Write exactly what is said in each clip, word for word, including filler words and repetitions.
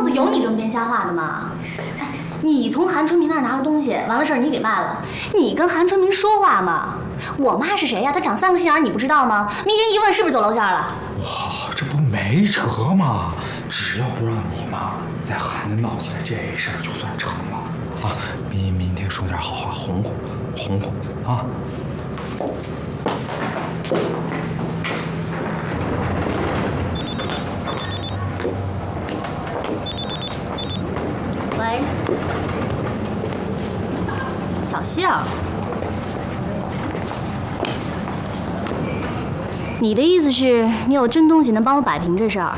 子有你这么编瞎话的吗？你从韩春明那儿拿了东西，完了事儿你给卖了，你跟韩春明说话吗？我妈是谁呀？她长三个心眼，你不知道吗？明天一问是不是走楼下了？ 哇，这不没辙吗？只要不让你妈在韩家闹起来，这事儿就算成了啊！明明天说点好话，哄哄，哄哄啊！ 喂，小杏儿，你的意思是你有真东西能帮我摆平这事儿？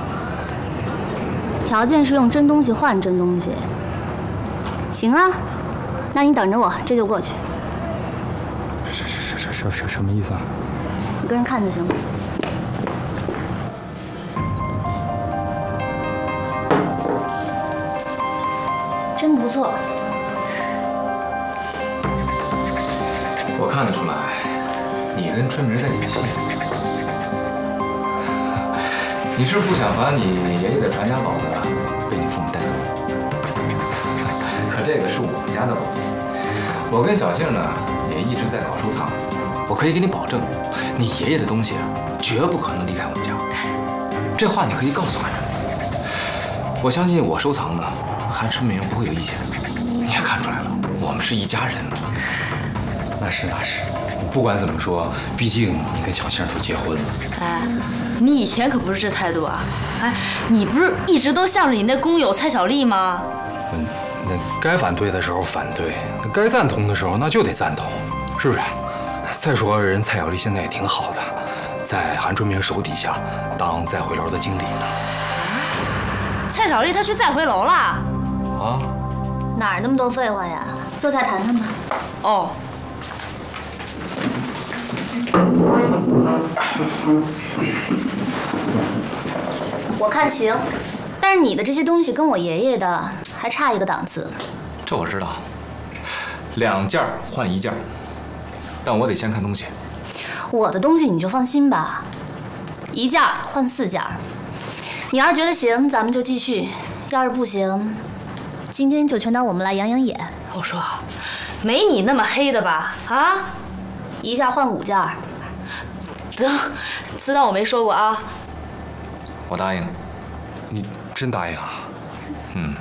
条件是用真东西换真东西。行啊，那你等着我，这就过去。 什什什什什什么意思啊？ 你跟人看就行了。真不错。 我看得出来，你跟春明在演戏。你是不是不想把你爷爷的传家宝呢被你父母带走？可这个是我们家的宝贝，我跟小杏呢也一直在搞收藏。我可以给你保证，你爷爷的东西绝不可能离开我们家。这话你可以告诉韩春明。我相信我收藏呢，韩春明不会有意见。你也看出来了，我们是一家人。 那是那是，不管怎么说，毕竟你跟小杏都结婚了。 哎，你以前可不是这态度啊！哎，你不是一直都向着你那工友蔡小丽吗？ 嗯，那该反对的时候反对，那该赞同的时候那就得赞同，是不是？再说人蔡小丽现在也挺好的，在韩春明手底下当再回楼的经理呢。 蔡小丽她去再回楼了？ 啊？ 哪儿那么多废话呀？做菜谈谈吧。 哦。 我看行，但是你的这些东西跟我爷爷的还差一个档次。 这我知道，两件换一件，但我得先看东西。 我的东西你就放心吧，一件换四件。你要是觉得行，咱们就继续；要是不行，今天就全当我们来养养眼。 我说，没你那么黑的吧？啊？ 一件换五件。 得，知道我没说过啊。 我答应。 你真答应啊？ 嗯。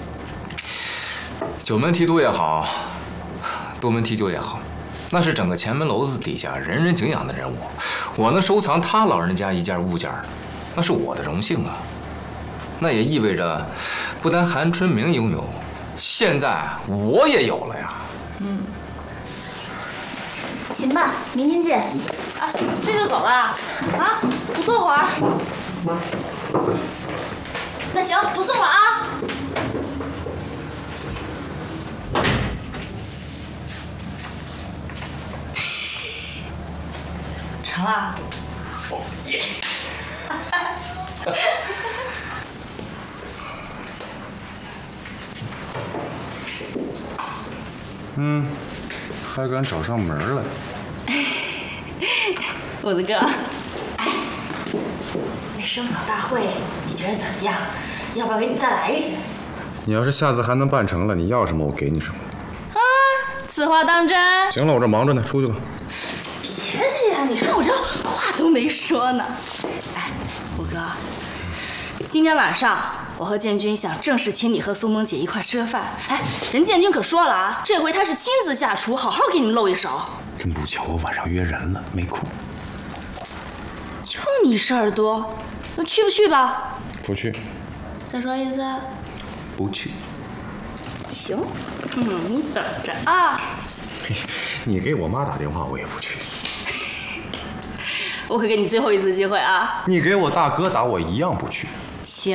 九门提督也好，多门提酒也好，那是整个前门楼子底下人人敬仰的人物。我能收藏他老人家一件物件，那是我的荣幸啊。那也意味着，不单韩春明拥有，现在我也有了呀。 嗯。 行吧，明天见。 啊，这就走了？啊，不坐会儿。那行，不送了啊。成了。哦耶！ 嗯，还敢找上门来。 虎子哥，哎，那生保大会你觉得怎么样？要不要给你再来一件？ 你要是下次还能办成了，你要什么我给你什么。 啊，此话当真？ 行了，我这忙着呢，出去吧。 别介呀，你看我这话都没说呢。哎，虎哥，今天晚上我和建军想正式请你和苏萌姐一块吃个饭。哎，人建军可说了啊，这回他是亲自下厨，好好给你们露一手。 真不巧，我晚上约人了，没空。 就你事儿多，那去不去吧？ 不去。 再说一次。 不去。 行，嗯，你等着啊。 你给我妈打电话，我也不去。 我会给你最后一次机会啊。 你给我大哥打，我一样不去。 行。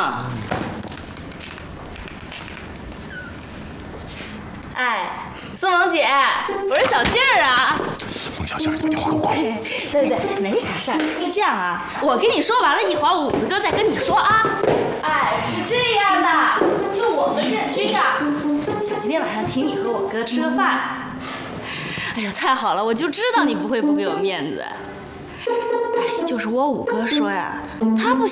哎，苏萌姐，我是小杏儿啊。 孟小杏，你把电话给我挂了。 对对对，没啥事儿。是这样啊，我跟你说完了，一会儿五子哥再跟你说啊。哎，是这样的，就我和建军啊，想今天晚上请你和我哥吃个饭。哎呦，太好了，我就知道你不会不给我面子。哎，就是我五哥说呀，他不。